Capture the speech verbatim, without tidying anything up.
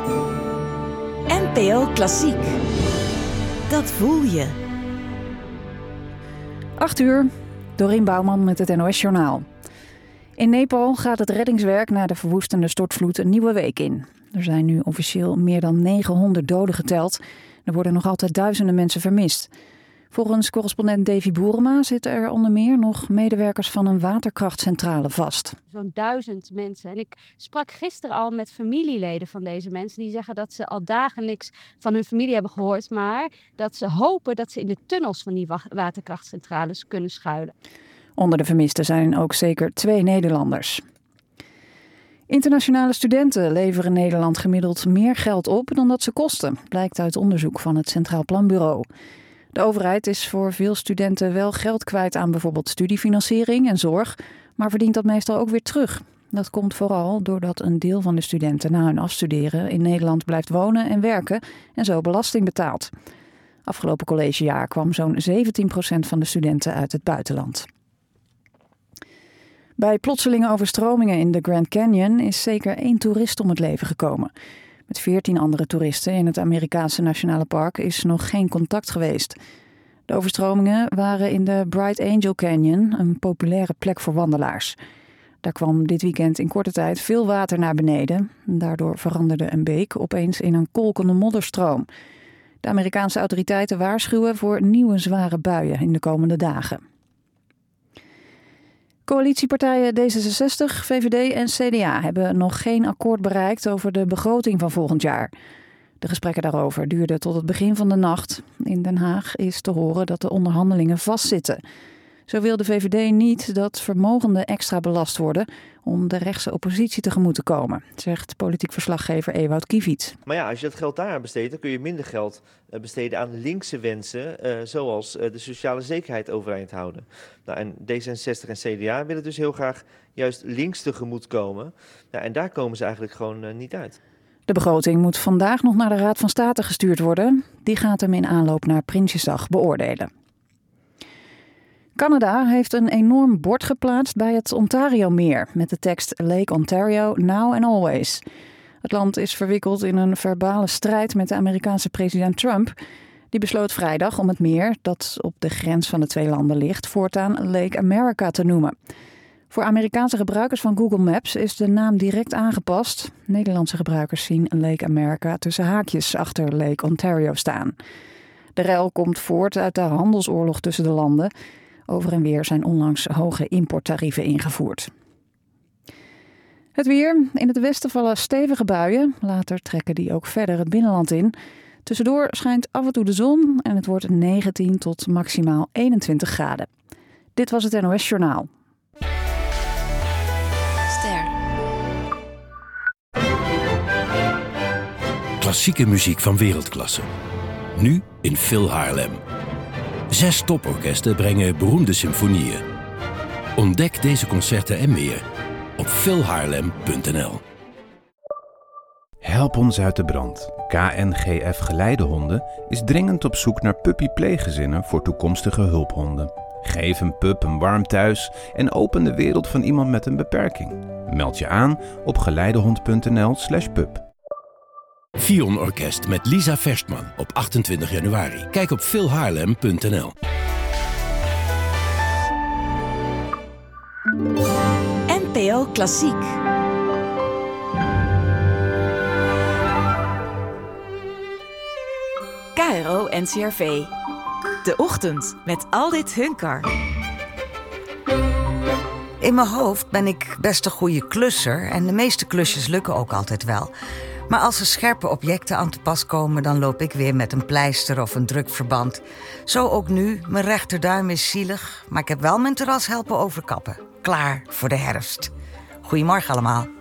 N P O Klassiek. Dat voel je. acht uur, Dorien Bouwman met het N O S-journaal. In Nepal gaat het reddingswerk na de verwoestende stortvloed een nieuwe week in. Er zijn nu officieel meer dan negenhonderd doden geteld. Er worden nog altijd duizenden mensen vermist. Volgens correspondent Davy Boerema zitten er onder meer nog medewerkers van een waterkrachtcentrale vast. Zo'n duizend mensen. En ik sprak gisteren al met familieleden van deze mensen. Die zeggen dat ze al dagen niks van hun familie hebben gehoord. Maar dat ze hopen dat ze in de tunnels van die waterkrachtcentrales kunnen schuilen. Onder de vermisten zijn ook zeker twee Nederlanders. Internationale studenten leveren Nederland gemiddeld meer geld op dan dat ze kosten, blijkt uit onderzoek van het Centraal Planbureau. De overheid is voor veel studenten wel geld kwijt aan bijvoorbeeld studiefinanciering en zorg, maar verdient dat meestal ook weer terug. Dat komt vooral doordat een deel van de studenten na hun afstuderen in Nederland blijft wonen en werken en zo belasting betaalt. Afgelopen collegejaar kwam zo'n zeventien procent van de studenten uit het buitenland. Bij plotselinge overstromingen in de Grand Canyon is zeker één toerist om het leven gekomen. Met veertien andere toeristen in het Amerikaanse Nationale Park is nog geen contact geweest. De overstromingen waren in de Bright Angel Canyon, een populaire plek voor wandelaars. Daar kwam dit weekend in korte tijd veel water naar beneden. Daardoor veranderde een beek opeens in een kolkende modderstroom. De Amerikaanse autoriteiten waarschuwen voor nieuwe zware buien in de komende dagen. Coalitiepartijen D zesenzestig, V V D en C D A hebben nog geen akkoord bereikt over de begroting van volgend jaar. De gesprekken daarover duurden tot het begin van de nacht. In Den Haag is te horen dat de onderhandelingen vastzitten. Zo wil de V V D niet dat vermogenden extra belast worden om de rechtse oppositie tegemoet te komen, zegt politiek verslaggever Ewout Kiviet. Maar ja, als je dat geld daar aan besteedt, dan kun je minder geld besteden aan linkse wensen, uh, zoals uh, de sociale zekerheid overeind houden. Nou, en D zesenzestig en C D A willen dus heel graag juist links tegemoet komen. Nou, en daar komen ze eigenlijk gewoon uh, niet uit. De begroting moet vandaag nog naar de Raad van State gestuurd worden. Die gaat hem in aanloop naar Prinsjesdag beoordelen. Canada heeft een enorm bord geplaatst bij het Ontario-meer met de tekst Lake Ontario, now and always. Het land is verwikkeld in een verbale strijd met de Amerikaanse president Trump. Die besloot vrijdag om het meer, dat op de grens van de twee landen ligt, voortaan Lake America te noemen. Voor Amerikaanse gebruikers van Google Maps is de naam direct aangepast. Nederlandse gebruikers zien Lake America tussen haakjes achter Lake Ontario staan. De ruil komt voort uit de handelsoorlog tussen de landen. Over en weer zijn onlangs hoge importtarieven ingevoerd. Het weer. In het westen vallen stevige buien. Later trekken die ook verder het binnenland in. Tussendoor schijnt af en toe de zon en het wordt negentien tot maximaal eenentwintig graden. Dit was het N O S-journaal. Ster. Klassieke muziek van wereldklasse. Nu in Phil Haarlem. Zes toporkesten brengen beroemde symfonieën. Ontdek deze concerten en meer op phil haarlem punt n l. Help ons uit de brand. K N G F Geleidehonden is dringend op zoek naar puppypleeggezinnen voor toekomstige hulphonden. Geef een pup een warm thuis en open de wereld van iemand met een beperking. Meld je aan op geleidehond punt n l slash pup. Fion Orkest met Lisa Verstman op achtentwintig januari. Kijk op phil haarlem punt n l. N P O Klassiek. K R O N C R V. De ochtend met Aldit Hunkar. In mijn hoofd ben ik best een goede klusser en de meeste klusjes lukken ook altijd wel. Maar als er scherpe objecten aan te pas komen, dan loop ik weer met een pleister of een drukverband. Zo ook nu, mijn rechterduim is zielig, maar ik heb wel mijn terras helpen overkappen. Klaar voor de herfst. Goedemorgen allemaal.